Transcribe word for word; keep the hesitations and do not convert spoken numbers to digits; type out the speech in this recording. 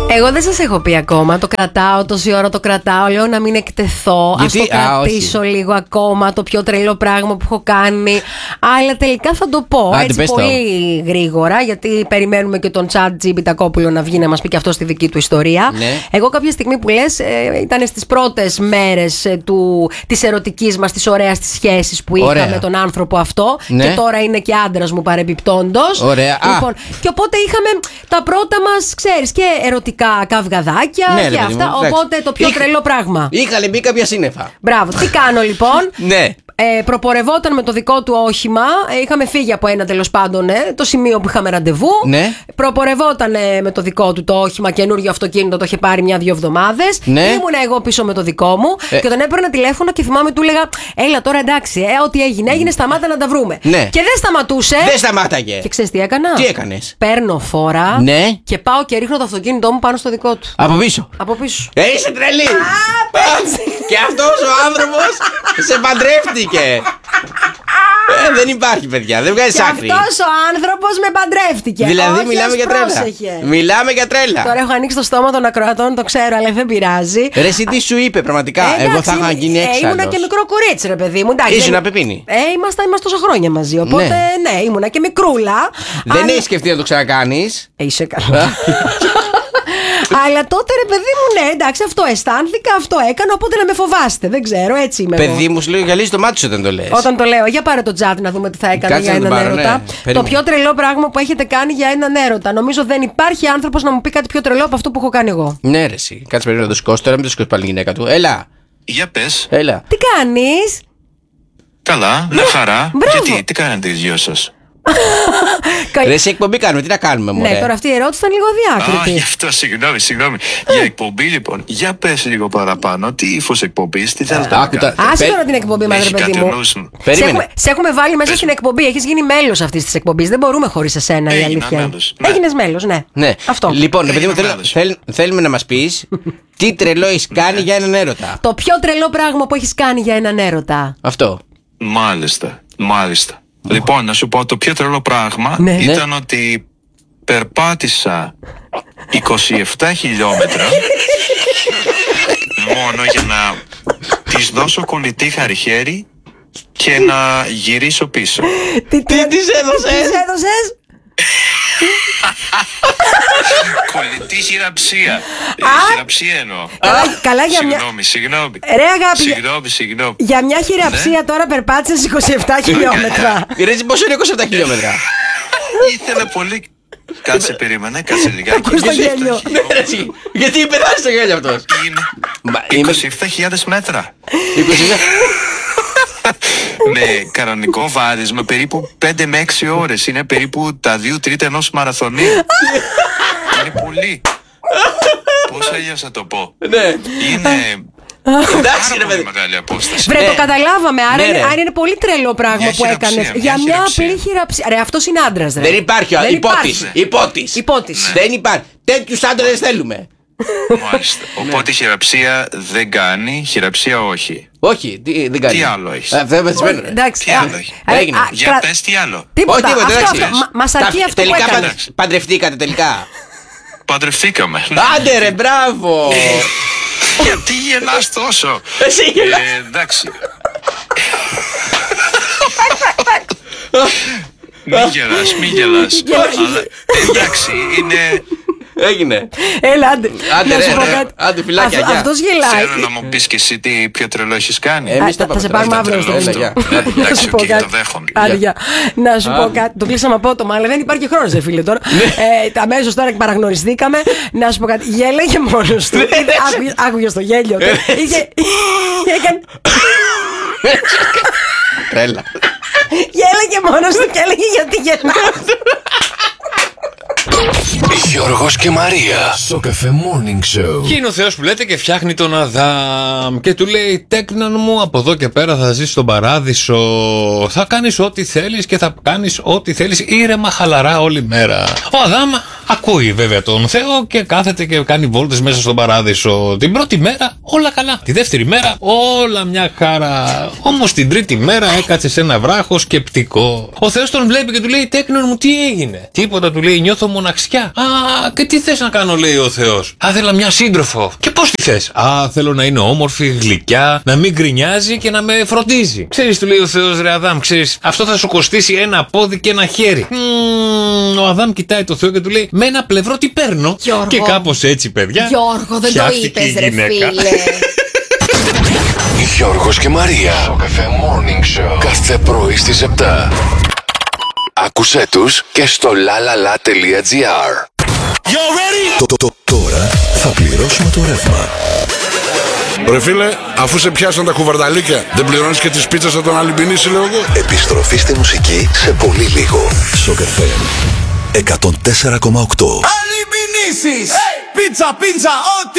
Εγώ δεν σας έχω πει ακόμα. Το κρατάω τόση ώρα, το κρατάω. Λέω να μην εκτεθώ. Ας το κρατήσω Α, λίγο ακόμα. Το πιο τρελό πράγμα που έχω κάνει. Αλλά τελικά θα το πω. Α, έτσι πολύ το. γρήγορα. Γιατί περιμένουμε και τον Chat Πιτακόπουλο να βγει να μας πει και αυτό στη δική του ιστορία. Ναι. Εγώ κάποια στιγμή που λες ε, ήταν στις πρώτες μέρες ε, της ερωτικής μας, της ωραίας της σχέσης που είχα Ωραία. με τον άνθρωπο αυτό. Ναι. Και τώρα είναι και άντρας μου παρεμπιπτόντος. Λοιπόν, και οπότε είχαμε τα πρώτα μας, ξέρεις, και ερωτικά καυγαδάκια ναι, και αυτά. Μου, οπότε το πιο Είχ, τρελό πράγμα. Είχα μπει κάποια σύννεφα. Μπράβο. Τι κάνω λοιπόν. Ναι. Ε, προπορευόταν με το δικό του όχημα. Ε, είχαμε φύγει από ένα τέλος πάντων ε, το σημείο που είχαμε ραντεβού. Ναι. Προπορευόταν ε, με το δικό του το όχημα, καινούριο αυτοκίνητο, το είχε πάρει μια-δύο εβδομάδες. Ναι. Ήμουνα εγώ πίσω με το δικό μου ε. και τον έπαιρνα τηλέφωνο και θυμάμαι του έλεγα: έλα τώρα εντάξει, ε, ό,τι έγινε, έγινε, σταμάτα να τα βρούμε. Ναι. Και δεν σταματούσε. Δεν σταμάταγε. Και ξέρεις τι έκανα. Τι έκανες. Παίρνω φόρα ναι. και πάω και ρίχνω το αυτοκίνητό μου πάνω στο δικό του. Από πίσω. Από πίσω. Ε, είσαι τρελή. Και αυτός ο άνθρωπος σε παντρεύτηκε. Ε, δεν υπάρχει, παιδιά, δεν βγάζει άκρη. Και αυτός ο άνθρωπος με παντρεύτηκε. Δηλαδή, Όχι, μιλάμε για τρέλα. Πρόσεχε. Μιλάμε για τρέλα. Τώρα έχω ανοίξει το στόμα των ακροατών, το ξέρω, αλλά δεν πειράζει. Ρε, εσύ τι σου είπε, πραγματικά. Ε, Εγώ θα είχα γίνει έξαλλος. Ε, ήμουνα και μικρό κορίτσι, ρε παιδί μου. Ήσουν απεπίνη. Ε, είμαστε, είμαστε τόσα χρόνια μαζί. Οπότε, ναι, ναι ήμουνα και μικρούλα. Δεν αλλά... έχει σκεφτεί να το ξανακάνεις. Ε, είσαι καλά. Αλλά τότε ρε παιδί μου, ναι, εντάξει, αυτό αισθάνθηκα, αυτό έκανα. Οπότε να με φοβάστε, δεν ξέρω, έτσι είμαι. Παιδί εγώ. μου, σου λέω γυαλίζει το μάτι σου όταν το λες. Όταν το λέω, για πάρε το chat να δούμε τι θα έκανα Κάτσε για έναν πάρω, έρωτα. Ναι. Το πιο τρελό πράγμα που έχετε κάνει για έναν έρωτα. Νομίζω δεν υπάρχει άνθρωπος να μου πει κάτι πιο τρελό από αυτό που έχω κάνει εγώ. Ναι, ρε, εσύ. Κάτσε περίπου να το σηκώσει τώρα, μην το σηκώσει πάλι η γυναίκα του. Έλα. Για πες. Έλα. Τι κάνεις. Καλά, μια χαρά. Μπράβο. Γιατί, τι κάνετε οι δυο σας. Ρε, σε εκπομπή κάνουμε, τι να κάνουμε, μωρέ. Ναι, τώρα αυτή η ερώτηση ήταν λίγο αδιάκριτη. Α, γι' αυτό, συγγνώμη, συγγνώμη. Για εκπομπή, λοιπόν, για πες λίγο παραπάνω. Τι ύφος εκπομπής, τι θέλετε να κάνετε. Άσε τώρα την εκπομπή μας, ρε παιδί μου. Σε έχουμε βάλει μέσα στην εκπομπή. Έχεις γίνει μέλος αυτής της εκπομπής. Δεν μπορούμε χωρίς εσένα, η αλήθεια. Έγινες μέλος, ναι. Αυτό. Λοιπόν, παιδί μου, θέλουμε να μας πεις τι τρελό έχεις κάνει για έναν έρωτα. Το πιο τρελό πράγμα που έχεις κάνει για έναν έρωτα. Αυτό. Μάλιστα, μάλιστα. Oh. Λοιπόν, να σου πω το πιο τρελό πράγμα ναι. ήταν ναι. ότι περπάτησα είκοσι επτά χιλιόμετρα μόνο για να της δώσω κολλητή χέρι και να γυρίσω πίσω. Τι της έδωσες? Κολλητή χειραψία. Χειραψία εννοώ. Καλά για μια... Συγγνώμη, συγγνώμη. Ρε αγάπη, συγγνώμη, συγγνώμη. Για μια χειραψία τώρα περπάτησες είκοσι επτά χιλιόμετρα. Ρε, πόσο είναι είκοσι επτά χιλιόμετρα? Ήθελε πολύ... Κάτσε, περίμενε, κάτσε λιγάκι. Ακούς το γέλιο. Γιατί πετάς το γέλιο αυτός? Είναι είκοσι επτά χιλιάδες μέτρα. Με κανονικό βάρισμα περίπου πέντε με έξι ώρες. Είναι περίπου τα δύο τρίτα ενός μαραθωνίου. Είναι πολύ. Πώς αλλιώς θα το πω. Είναι εντάξει, πάρα πολύ μεγάλη απόσταση. Βρε, το καταλάβαμε. Άρα είναι πολύ τρελό πράγμα που έκανες. Για μια απλή χειραψία. Ρε, αυτός είναι άντρας. Δεν υπάρχει. Υπότις. Υπότις. Δεν υπάρχει. Τέτοιους άντρες θέλουμε. Μάλιστα. Οπότε η χειραψία δεν κάνει, χειραψία όχι. Όχι, δεν κάνει. Τι άλλο έχεις? Εντάξει. Τι άλλο έχεις? Για πες τι άλλο. Τίποτα. Μας αρκεί αυτό που έκανες. Παντρευτήκατε τελικά? Παντρευτήκαμε. Άντε ρε, μπράβο. Γιατί γελάς τόσο? Εσύ γελάς. Εντάξει. Μη γελάς, μη γελάς. Αλλά εντάξει, είναι... Έγινε. Έλα, άντε. Άντε, ρε, άντε, φυλάκια. Αυτός γελάει. Θέλω να μου πεις και εσύ τι πιο τρελό έχεις κάνει. Εμείς θα σε πάρουμε αύριο στο τέλος. Να σου πω κάτι. Να σου πω κάτι. Το κλείσαμε απότομα, αλλά δεν υπάρχει χρόνος, δε φίλε τώρα. Αμέσως τώρα παραγνωριστήκαμε. Να σου πω κάτι. Γέλαγε μόνος του. Άκουγες το γέλιο. Έκανε. Τρέλα. Γέλαγε μόνος του και έλεγε γιατί γελάς. Γιώργος και Μαρία στο Cafe Morning Show. Και είναι ο Θεός που λέτε και φτιάχνει τον Αδάμ και του λέει: τέκναν μου, από εδώ και πέρα θα ζεις στον παράδεισο. Θα κάνεις ό,τι θέλεις και θα κάνεις ό,τι θέλεις ήρεμα, χαλαρά όλη μέρα. Ο Αδάμ ακούει βέβαια τον Θεό και κάθεται και κάνει βόλτες μέσα στον παράδεισο. Την πρώτη μέρα όλα καλά. Τη δεύτερη μέρα όλα μια χαρά. Όμως την τρίτη μέρα έκατσε σε ένα βράχο σκεπτικό. Ο Θεός τον βλέπει και του λέει: Τέκνον μου, τι έγινε? Τίποτα, του λέει, νιώθω μοναξιά. Α, και τι θες να κάνω, λέει ο Θεός. Α, θέλω μια σύντροφο. Και πώς τη θες? Α, θέλω να είναι όμορφη, γλυκιά, να μην γκρινιάζει και να με φροντίζει. Ξέρεις, του λέει ο Θεός, ρε Αδάμ, ξέρεις, αυτό θα σου κοστίσει ένα πόδι και ένα χέρι. Μ, ο Αδάμ κοιτάει το Θεό και του λέει: με ένα πλευρό τι παίρνω? Γιώργο. Και κάπως έτσι, παιδιά. Γιώργο, δεν το είπες, ρε φίλε. Γιώργος και Μαρία. Στο Καφέ Morning Show. Κάθε πρωί στις επτά. Άκουσέ τους και στο lalala.gr. Τώρα θα πληρώσουμε το ρεύμα. Ρε φίλε, αφού σε πιάσαν τα κουβαρνταλίκια, δεν πληρώνεις και τις πίτσες από τον Αλυμπινίση, λέω εγώ. Επιστροφή στη μουσική σε πολύ λίγο. Σοκ εφ εμ εκατόν τέσσερα κόμμα οκτώ. Αλυμπινίσεις! Πίτσα, πίτσα, ό,τι